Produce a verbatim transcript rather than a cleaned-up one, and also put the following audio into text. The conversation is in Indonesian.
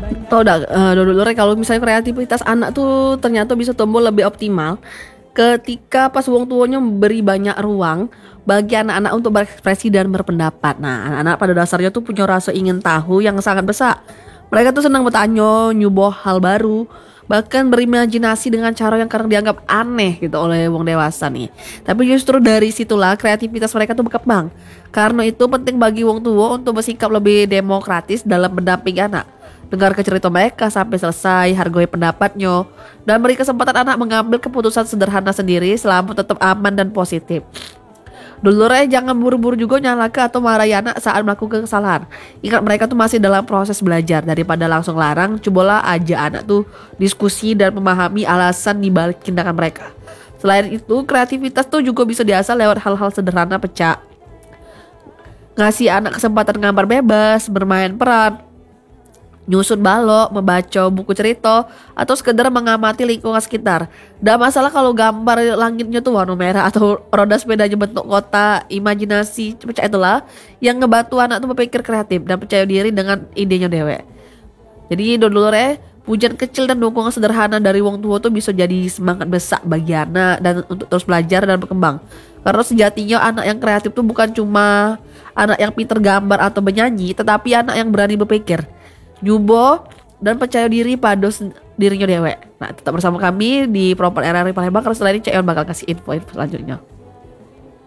Tau udah uh, dulu kalau misalnya kreativitas anak tuh ternyata bisa tumbuh lebih optimal ketika pas wong tuanya beri banyak ruang bagi anak-anak untuk berekspresi dan berpendapat. Nah, anak-anak pada dasarnya tuh punya rasa ingin tahu yang sangat besar. Mereka tuh senang bertanya, nyuboh hal baru, bahkan berimajinasi dengan cara yang kadang dianggap aneh gitu oleh wong dewasa nih. Tapi justru dari situlah kreativitas mereka tuh berkembang. Karena itu penting bagi wong tua untuk bersikap lebih demokratis dalam mendampingi anak. Dengar ke cerita mereka sampai selesai, hargai pendapatnya, dan beri kesempatan anak mengambil keputusan sederhana sendiri selama tetap aman dan positif. Dulu re jangan buru-buru juga nyalakan atau marahi anak saat melakukan kesalahan. Ingat mereka tuh masih dalam proses belajar. Daripada langsung larang, cobalah aja anak tuh diskusi dan memahami alasan dibalik tindakan mereka. Selain itu, kreativitas tuh juga bisa diasah lewat hal-hal sederhana pecah. Ngasih anak kesempatan gambar bebas, bermain peran, nyusun balok, membaca buku cerita, atau sekedar mengamati lingkungan sekitar. Gak masalah kalau gambar langitnya tuh warna merah atau roda sepedanya bentuk kota, imajinasi, percaya itulah yang ngebantu anak tuh berpikir kreatif dan percaya diri dengan idenya dewe. Jadi dulu re, pujian kecil dan dukungan sederhana dari wong tua tuh bisa jadi semangat besar bagi anak dan untuk terus belajar dan berkembang. Karena sejatinya anak yang kreatif tuh bukan cuma anak yang pinter gambar atau menyanyi, tetapi anak yang berani berpikir, nyubo dan percaya diri pada dirinya dewe. Nah, tetap bersama kami di Propon R R I Palembang karena setelah ini Cek Yon bakal kasih info-info selanjutnya.